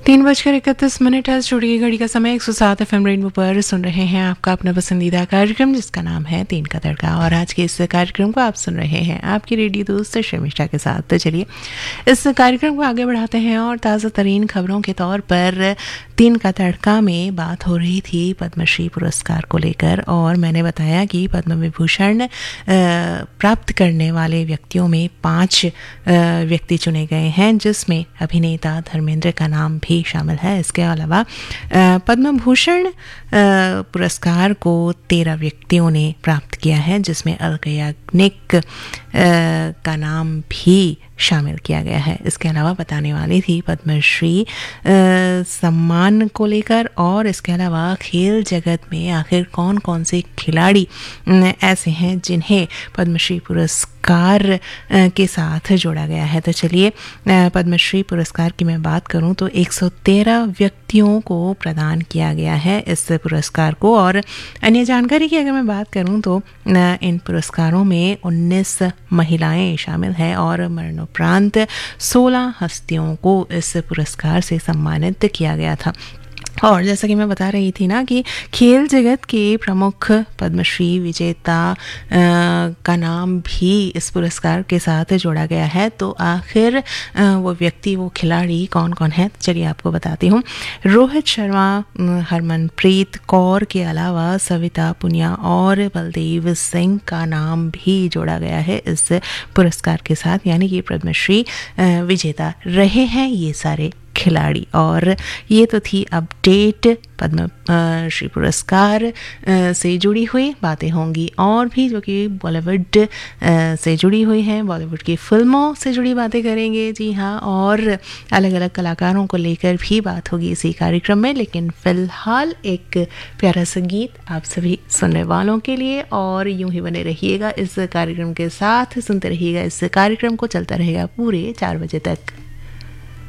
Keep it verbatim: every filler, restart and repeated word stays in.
तीन बजकर इकतीस मिनट है स्टूडियो घड़ी का समय एक सौ सात एफ एम रेनबो पर सुन रहे हैं आपका अपना पसंदीदा कार्यक्रम जिसका नाम है तीन का तड़का। और आज के इस कार्यक्रम को आप सुन रहे हैं आपकी रेडियो दोस्त शर्मिष्ठा के साथ। तो चलिए इस कार्यक्रम को आगे बढ़ाते हैं और ताज़ा तरीन खबरों के तौर पर तीन का तड़का में बात हो रही थी पद्मश्री पुरस्कार को लेकर, और मैंने बताया कि पद्म विभूषण प्राप्त करने वाले व्यक्तियों में पाँच व्यक्ति चुने गए हैं, जिसमें अभिनेता धर्मेंद्र का नाम भी शामिल है। इसके अलावा पद्म भूषण पुरस्कार को तेरह व्यक्तियों ने प्राप्त किया है, जिसमें अलका याग्निक का नाम भी शामिल किया गया है। इसके अलावा बताने वाली थी पद्मश्री सम्मान को लेकर, और इसके अलावा खेल जगत में आखिर कौन कौन से खिलाड़ी ऐसे हैं जिन्हें पद्मश्री पुरस्कार के साथ जोड़ा गया है। तो चलिए पद्मश्री पुरस्कार की मैं बात करूं तो एक सौ तेरह व्यक्तियों को प्रदान किया गया है इस पुरस्कार को। और अन्य जानकारी की अगर मैं बात करूं तो इन पुरस्कारों में उन्नीस महिलाएं शामिल हैं और मरणोपरांत सोलह हस्तियों को इस पुरस्कार से सम्मानित किया गया था। और जैसा कि मैं बता रही थी ना कि खेल जगत के प्रमुख पद्मश्री विजेता का नाम भी इस पुरस्कार के साथ जोड़ा गया है। तो आखिर वो व्यक्ति, वो खिलाड़ी कौन कौन है, चलिए आपको बताती हूँ। रोहित शर्मा, हरमनप्रीत कौर के अलावा सविता पुनिया और बलदेव सिंह का नाम भी जोड़ा गया है इस पुरस्कार के साथ, यानी कि पद्मश्री विजेता रहे हैं ये सारे खिलाड़ी। और ये तो थी अपडेट पद्म श्री पुरस्कार से जुड़ी हुई बातें होंगी और भी जो कि बॉलीवुड से जुड़ी हुई हैं, बॉलीवुड की फिल्मों से जुड़ी बातें करेंगे, जी हाँ, और अलग अलग कलाकारों को लेकर भी बात होगी इसी कार्यक्रम में। लेकिन फ़िलहाल एक प्यारा संगीत आप सभी सुनने वालों के लिए, और यूं ही बने रहिएगा इस कार्यक्रम के साथ, सुनते रहिएगा इस कार्यक्रम को, चलता रहेगा पूरे चार बजे तक।